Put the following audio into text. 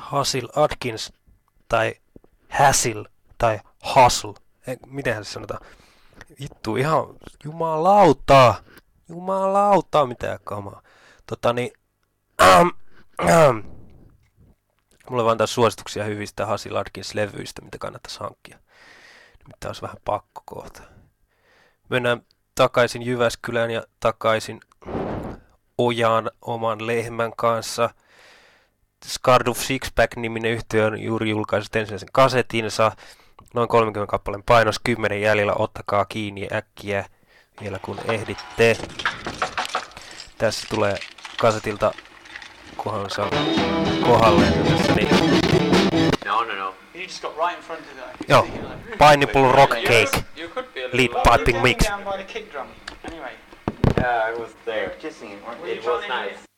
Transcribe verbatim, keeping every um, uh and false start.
Hasil Atkins tai Hasil tai Hustle. Mitenhän se sanotaan? Vittu, ihan jumalauta. Jumalauta, mitä kamaa. Tota niin, ähm, ähm. Mulla vaan taas suosituksia hyvistä Hasil Atkins-levyistä, mitä kannattaisi hankkia. Mitä olisi vähän pakko kohta. Mennään takaisin Jyväskylään ja takaisin Ojaan oman lehmän kanssa. Scarduff Sixpack-niminen yhtiö on juuri julkaissut ensimmäisen kasetinsa. Noin kolmekymmentä kappaleen painos, kymmenen jäljellä, ottakaa kiinni äkkiä vielä kun ehditte. Tässä tulee kasetilta, kunhan saa kohdalleen tässä niin. No, no, no. You just got right in front of that. Joo, Pineapple Rock Cake, lead piping mix. Down by the kick drum. Anyway. Yeah, I was there. Kissing it. It was nice.